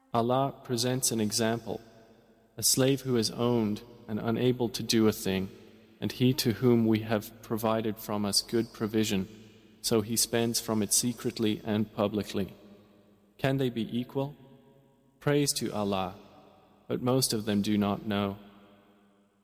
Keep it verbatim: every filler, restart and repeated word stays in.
Allah presents an example: a slave who is owned and unable to do a thing, and he to whom we have provided from us good provision, so he spends from it secretly and publicly. Can they be equal? Praise to Allah, but most of them do not know.